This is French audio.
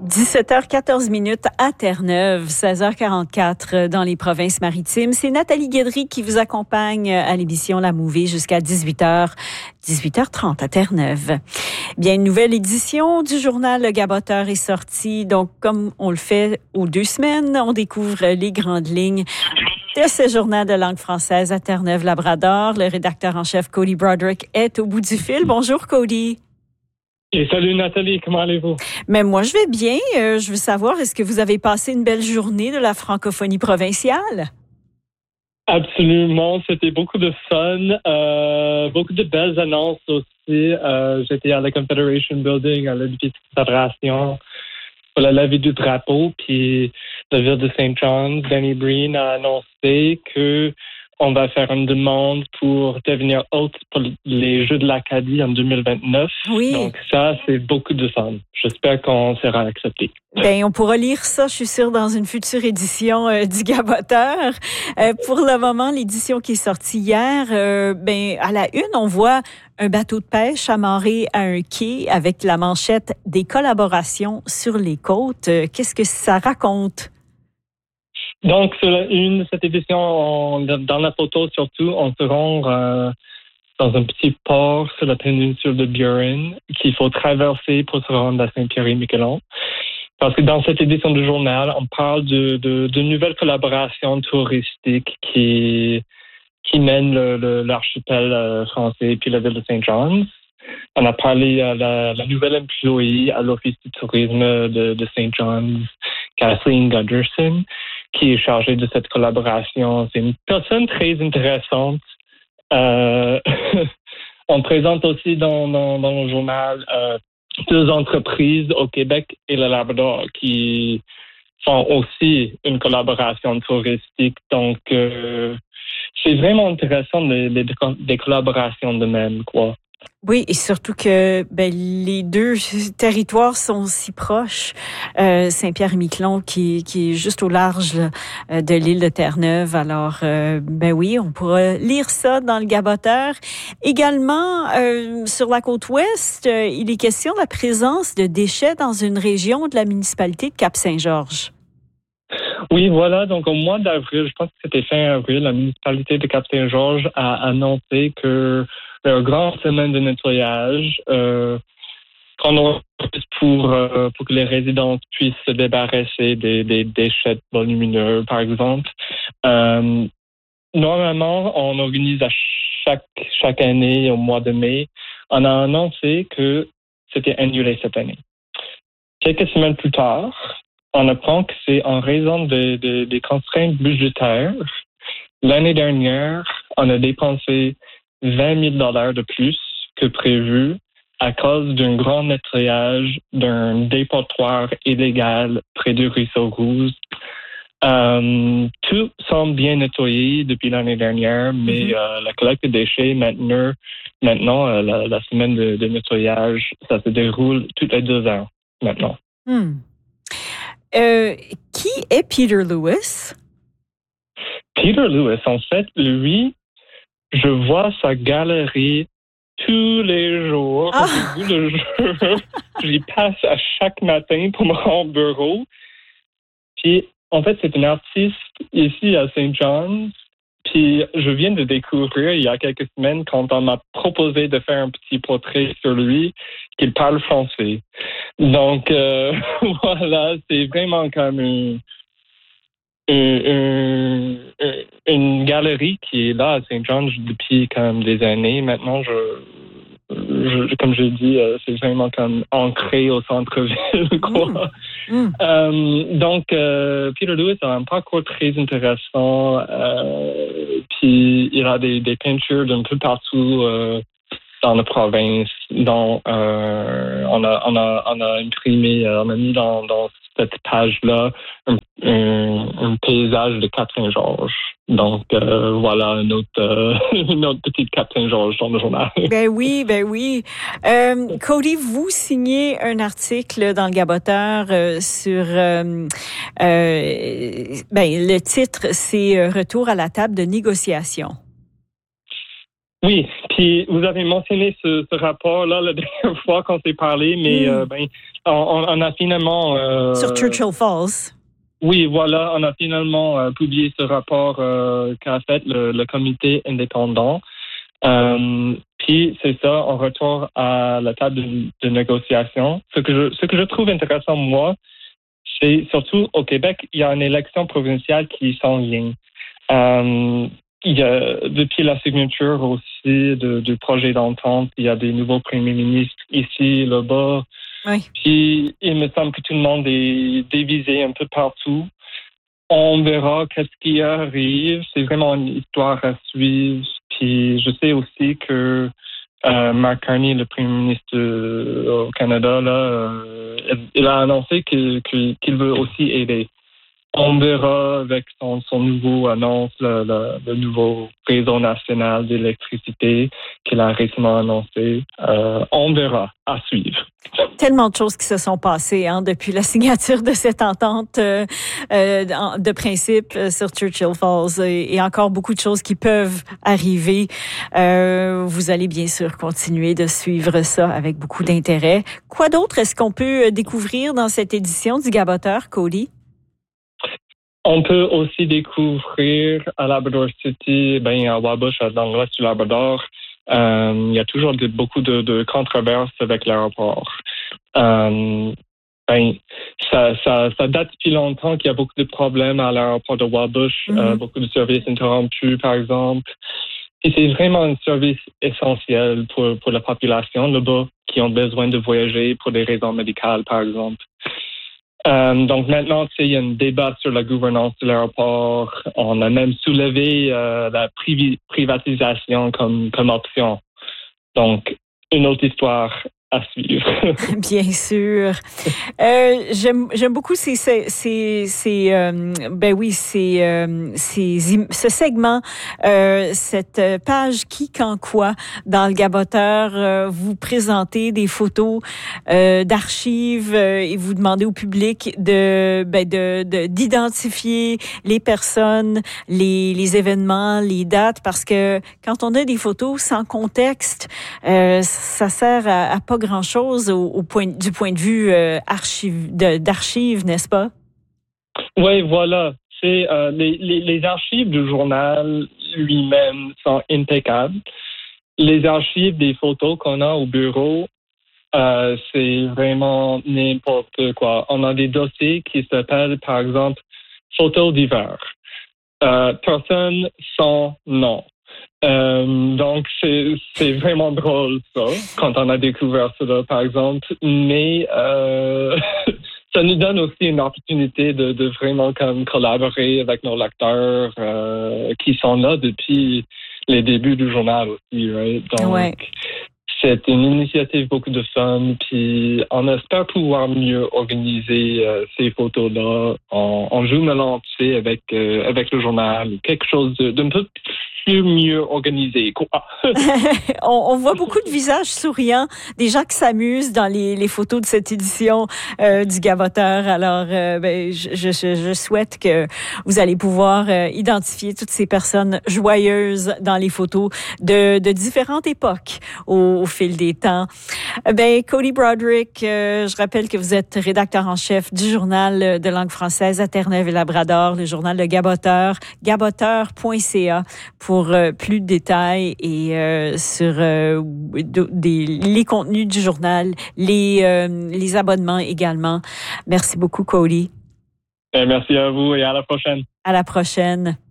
17h14 à Terre-Neuve, 16h44 dans les provinces maritimes. C'est Nathalie Guédry qui vous accompagne à l'émission La Mouvée jusqu'à 18h30 à Terre-Neuve. Bien, une nouvelle édition du journal Le Gaboteur est sortie. Donc, comme on le fait aux 2 semaines, on découvre les grandes lignes de ce journal de langue française à Terre-Neuve-Labrador. Le rédacteur en chef Cody Broderick est au bout du fil. Bonjour, Cody. Et salut Nathalie, comment allez-vous? Mais moi, je vais bien. Je veux savoir, est-ce que vous avez passé une belle journée de la francophonie provinciale? Absolument, c'était beaucoup de fun, beaucoup de belles annonces aussi. J'étais à la Confederation Building, à l'édifice de la Fédération, pour la levée du drapeau, puis la ville de St. John's, Danny Breen a annoncé que on va faire une demande pour devenir hôte pour les Jeux de l'Acadie en 2029. Oui. Donc ça, c'est beaucoup de fun. J'espère qu'on sera accepté. Bien, on pourra lire ça, je suis sûre, dans une future édition du Gaboteur. Pour le moment, l'édition qui est sortie hier, à la une, on voit un bateau de pêche amarré à un quai avec la manchette « Des collaborations sur les côtes ». Qu'est-ce que ça raconte? Donc, sur la une de cette édition, dans la photo surtout, on se rend dans un petit port sur la péninsule de Burin qu'il faut traverser pour se rendre à Saint-Pierre-et-Miquelon. Parce que dans cette édition du journal, on parle de nouvelles collaborations touristiques qui mènent l'archipel français puis la ville de St. John's. On a parlé à la nouvelle employée à l'Office du tourisme de St. John's, Kathleen Gunderson, qui est chargée de cette collaboration. C'est une personne très intéressante. On présente aussi dans le journal 2 entreprises au Québec et le Labrador qui font aussi une collaboration touristique. Donc, c'est vraiment intéressant des collaborations de même, quoi. Oui, et surtout que les 2 territoires sont si proches. Saint-Pierre-et-Miquelon qui est juste au large de l'île de Terre-Neuve. Alors, oui, on pourra lire ça dans le Gaboteur. Également, sur la côte ouest, il est question de la présence de déchets dans une région de la municipalité de Cap-Saint-Georges. Oui, voilà. Donc, au mois d'avril, je pense que c'était fin avril, la municipalité de Cap-Saint-Georges a annoncé que leur grande semaine de nettoyage, qu'on aura pour que les résidents puissent se débarrasser des déchets volumineux, par exemple. Normalement, on organise à chaque année au mois de mai. On a annoncé que c'était annulé cette année. Quelques semaines plus tard, on apprend que c'est en raison des contraintes budgétaires. L'année dernière, on a dépensé $20 000 de plus que prévu à cause d'un grand nettoyage d'un dépotoir illégal près du ruisseau Rouge. Tout semble bien nettoyé depuis l'année dernière, mais la collecte de déchets maintenant la semaine de nettoyage, ça se déroule toutes les 2 heures maintenant. Qui est Peter Lewis? Peter Lewis, en fait, lui, je vois sa galerie tous les jours. J'y passe à chaque matin pour me rendre au bureau. Puis, en fait, c'est un artiste ici à St. John's. Puis, je viens de découvrir il y a quelques semaines quand on m'a proposé de faire un petit portrait sur lui, qu'il parle français. Donc, voilà, c'est vraiment comme une galerie qui est là à St. John's depuis comme des années. Maintenant, comme je dis, c'est vraiment comme ancré au centre-ville, quoi. Donc, Peter Lewis a un parcours très intéressant. Puis, il a des peintures d'un peu partout dans la province. Donc, on a imprimé, on a mis dans cette page-là un paysage de Cap-Saint-Georges. Donc, voilà une autre petite Cap-Saint-Georges dans le journal. Ben oui. Cody, vous signez un article dans le Gaboteur sur... le titre, c'est « Retour à la table de négociation ». Oui, puis vous avez mentionné ce rapport-là la dernière fois qu'on s'est parlé, mais on a finalement... Sur Churchill Falls. Oui, voilà, on a finalement publié ce rapport qu'a fait le comité indépendant. Puis c'est ça, on retourne à la table de négociation. Ce que je trouve intéressant, moi, c'est surtout au Québec, il y a une élection provinciale qui s'en vient. Il y a, depuis la signature aussi du projet d'entente, il y a des nouveaux premiers ministres ici, là-bas. Oui. Puis il me semble que tout le monde est divisé un peu partout. On verra qu'est-ce qui arrive. C'est vraiment une histoire à suivre. Puis je sais aussi que Mark Carney, le premier ministre au Canada, là, il a annoncé qu'il veut aussi aider. On verra avec son nouveau annonce, le nouveau réseau national d'électricité qu'il a récemment annoncé. On verra, à suivre. Tellement de choses qui se sont passées depuis la signature de cette entente de principe sur Churchill Falls et encore beaucoup de choses qui peuvent arriver. Vous allez bien sûr continuer de suivre ça avec beaucoup d'intérêt. Quoi d'autre est-ce qu'on peut découvrir dans cette édition du Gaboteur, Cody? On peut aussi découvrir à Labrador City, à Wabush, dans l'ouest du Labrador, il y a toujours beaucoup de controverses avec l'aéroport. Ça date depuis longtemps qu'il y a beaucoup de problèmes à l'aéroport de Wabush, beaucoup de services interrompus, par exemple. Et c'est vraiment un service essentiel pour la population là-bas qui ont besoin de voyager pour des raisons médicales, par exemple. Donc maintenant, il y a un débat sur la gouvernance de l'aéroport. On a même soulevé la privatisation comme option. Donc, une autre histoire à suivre. Bien sûr. J'aime beaucoup ce segment, cette page Qui, quand, quoi dans le Gaboteur. Vous présentez des photos d'archives et vous demandez au public d'identifier les personnes, les événements, les dates, parce que quand on a des photos sans contexte, ça sert à pas grand-chose du point de vue d'archives, n'est-ce pas? Oui, voilà. C'est les archives du journal lui-même sont impeccables. Les archives des photos qu'on a au bureau, c'est vraiment n'importe quoi. On a des dossiers qui s'appellent, par exemple, photos d'hiver. Personne sans nom. Donc, c'est vraiment drôle, ça, quand on a découvert cela, par exemple. Mais ça nous donne aussi une opportunité de vraiment collaborer avec nos lecteurs qui sont là depuis les débuts du journal aussi, right? Donc, c'est une initiative beaucoup de fun, puis on espère pouvoir mieux organiser ces photos-là. On joue maintenant, avec le journal, quelque chose d'un peu mieux organisé, quoi. On voit beaucoup de visages souriants, des gens qui s'amusent dans les photos de cette édition du Gaboteur. Alors, je souhaite que vous allez pouvoir identifier toutes ces personnes joyeuses dans les photos de différentes époques au fil des temps. Cody Broderick, je rappelle que vous êtes rédacteur en chef du journal de langue française à Terre-Neuve-et-Labrador, le journal Le Gaboteur, gaboteur.ca pour plus de détails et sur les contenus du journal, les abonnements également. Merci beaucoup, Cody. Merci à vous et à la prochaine. À la prochaine.